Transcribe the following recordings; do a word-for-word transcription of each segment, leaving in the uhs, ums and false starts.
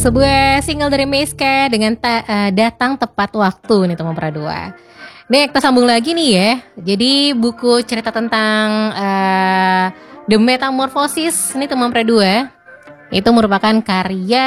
sebuah single dari Meiska dengan ta- uh, datang tepat waktu nih teman Pradua. Nih kita sambung lagi nih ya. Jadi buku cerita tentang uh, The Metamorphosis nih teman Pradua, itu merupakan karya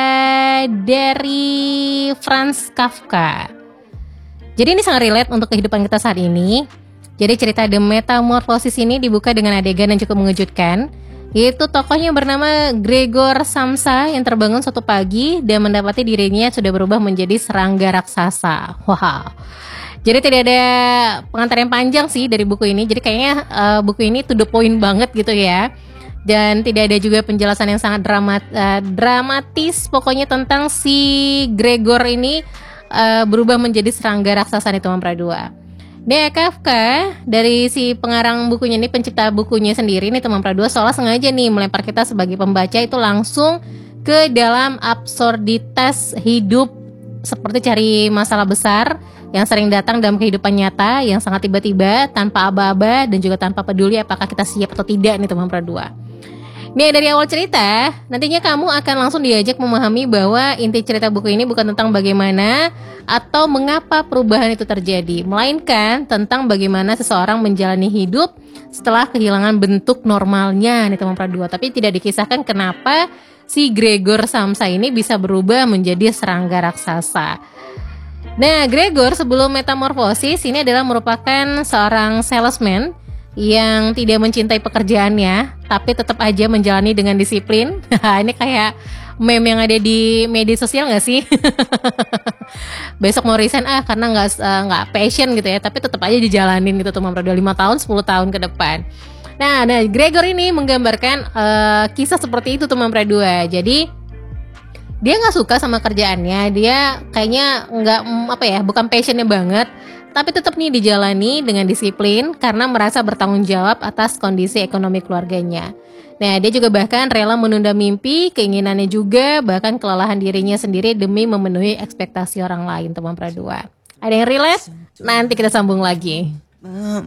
dari Franz Kafka. Jadi ini sangat relate untuk kehidupan kita saat ini. Jadi cerita The Metamorphosis ini dibuka dengan adegan yang cukup mengejutkan, yaitu tokohnya bernama Gregor Samsa yang terbangun suatu pagi dan mendapati dirinya sudah berubah menjadi serangga raksasa. Wow. Jadi tidak ada pengantar yang panjang sih dari buku ini. Jadi kayaknya uh, buku ini to the point banget gitu ya. Dan tidak ada juga penjelasan yang sangat dramat, uh, dramatis pokoknya tentang si Gregor ini uh, berubah menjadi serangga raksasa nih teman Pradua. Dia Kafka dari si pengarang bukunya ini, pencipta bukunya sendiri nih teman Pradua, seolah sengaja nih melempar kita sebagai pembaca itu langsung ke dalam absurditas hidup, seperti cari masalah besar yang sering datang dalam kehidupan nyata yang sangat tiba-tiba, tanpa aba-aba dan juga tanpa peduli apakah kita siap atau tidak nih teman Pradua. Nih dari awal cerita, nantinya kamu akan langsung diajak memahami bahwa inti cerita buku ini bukan tentang bagaimana atau mengapa perubahan itu terjadi, melainkan tentang bagaimana seseorang menjalani hidup setelah kehilangan bentuk normalnya nih teman Pradua. Tapi tidak dikisahkan kenapa si Gregor Samsa ini bisa berubah menjadi serangga raksasa. Nah, Gregor sebelum metamorfosis ini adalah merupakan seorang salesman yang tidak mencintai pekerjaannya, tapi tetap aja menjalani dengan disiplin. Ini kayak meme yang ada di media sosial nggak sih? Besok mau resign ah karena nggak nggak uh, passion gitu ya, tapi tetap aja dijalanin gitu teman Pradua lima tahun sepuluh tahun ke depan. Nah, nah Gregor ini menggambarkan uh, kisah seperti itu teman Pradua. Jadi dia nggak suka sama kerjaannya, dia kayaknya nggak apa ya, bukan passionnya banget. Tapi tetap nih dijalani dengan disiplin karena merasa bertanggung jawab atas kondisi ekonomi keluarganya. Nah, dia juga bahkan rela menunda mimpi, keinginannya juga, bahkan kelelahan dirinya sendiri demi memenuhi ekspektasi orang lain, teman Pradua. Ada yang relate? Nanti kita sambung lagi.